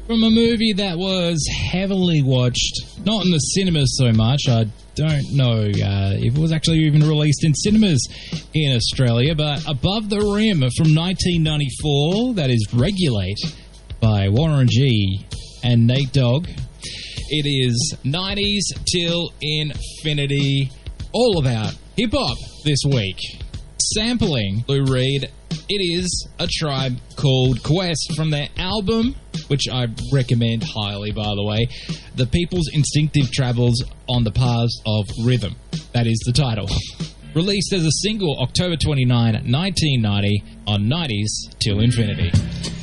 From a movie that was heavily watched, not in the cinemas so much. I don't know if it was actually even released in cinemas in Australia, but Above the Rim from 1994, that is Regulate by Warren G and Nate Dogg. It is 90s till infinity, all about hip-hop this week. Sampling Lou Reed, it is A Tribe Called Quest from their album, which I recommend highly, by the way, The People's Instinctive Travels on the Paths of Rhythm. That is the title. Released as a single October 29, 1990 on 90s till infinity.